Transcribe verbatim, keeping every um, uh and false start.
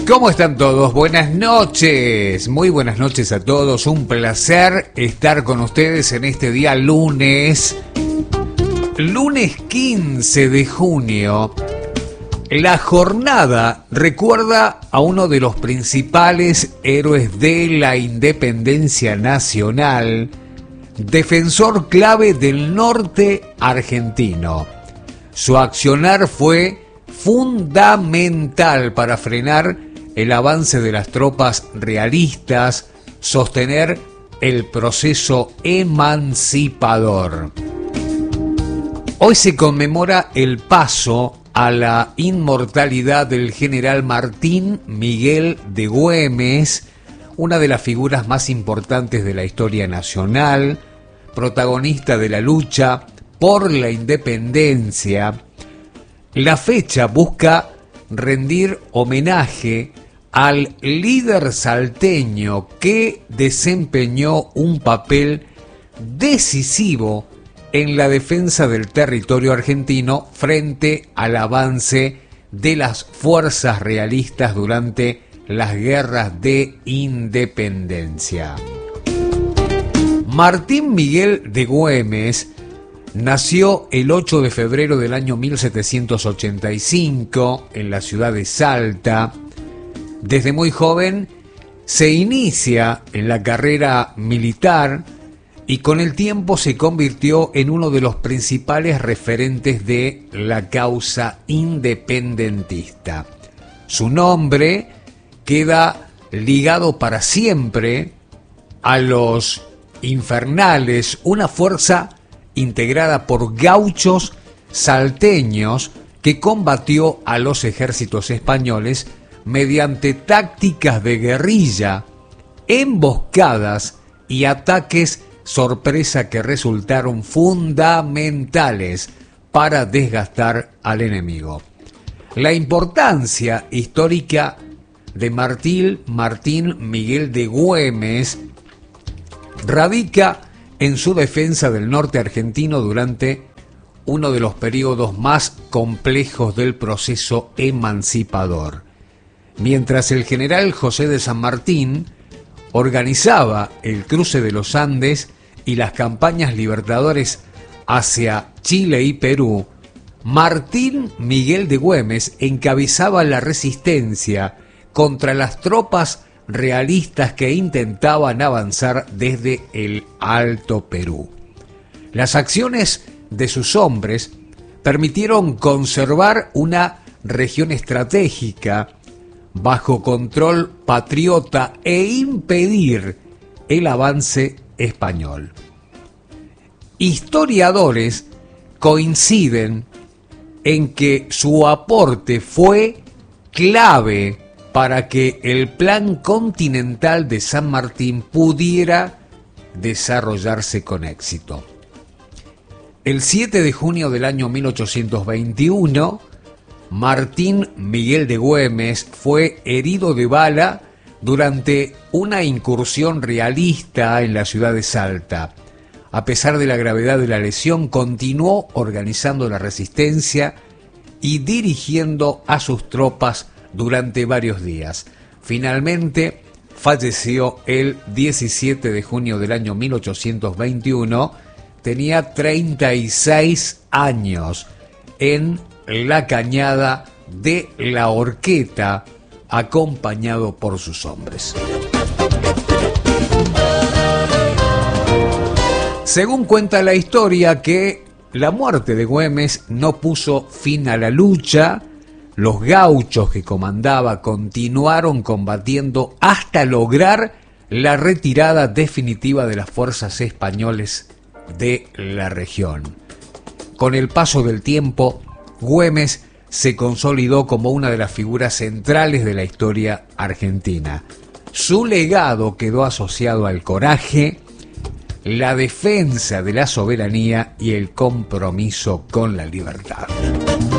¿Cómo están todos? Buenas noches, muy buenas noches a todos. Un placer estar con ustedes en este día lunes, lunes quince de junio. La jornada recuerda a uno de los principales héroes de la independencia nacional, defensor clave del norte argentino. Su accionar fue fundamental para frenar el avance de las tropas realistas, sostener el proceso emancipador. Hoy se conmemora el paso a la inmortalidad del general Martín Miguel de Güemes, una de las figuras más importantes de la historia nacional, protagonista de la lucha por la independencia. La fecha busca rendir homenaje al líder salteño que desempeñó un papel decisivo en la defensa del territorio argentino frente al avance de las fuerzas realistas durante las guerras de independencia. Martín Miguel de Güemes nació el ocho de febrero del año mil setecientos ochenta y cinco en la ciudad de Salta. Desde muy joven se inicia en la carrera militar y con el tiempo se convirtió en uno de los principales referentes de la causa independentista. Su nombre queda ligado para siempre a los Infernales, una fuerza integrada por gauchos salteños que combatió a los ejércitos españoles mediante tácticas de guerrilla, emboscadas y ataques sorpresa que resultaron fundamentales para desgastar al enemigo. La importancia histórica de Martín, Martín Miguel de Güemes radica en su defensa del norte argentino durante uno de los periodos más complejos del proceso emancipador. Mientras el general José de San Martín organizaba el cruce de los Andes y las campañas libertadores hacia Chile y Perú, Martín Miguel de Güemes encabezaba la resistencia contra las tropas realistas que intentaban avanzar desde el Alto Perú. Las acciones de sus hombres permitieron conservar una región estratégica bajo control patriota e impedir el avance español. Historiadores coinciden en que su aporte fue clave para que el plan continental de San Martín pudiera desarrollarse con éxito. El siete de junio del año mil ochocientos veintiuno, Martín Miguel de Güemes fue herido de bala durante una incursión realista en la ciudad de Salta. A pesar de la gravedad de la lesión, continuó organizando la resistencia y dirigiendo a sus tropas durante varios días. Finalmente falleció el diecisiete de junio del año mil ochocientos veintiuno. Tenía treinta y seis años en la cañada de La Horqueta, acompañado por sus hombres. Según cuenta la historia, que la muerte de Güemes no puso fin a la lucha. Los gauchos que comandaba continuaron combatiendo hasta lograr la retirada definitiva de las fuerzas españolas de la región. Con el paso del tiempo, Güemes se consolidó como una de las figuras centrales de la historia argentina. Su legado quedó asociado al coraje, la defensa de la soberanía y el compromiso con la libertad.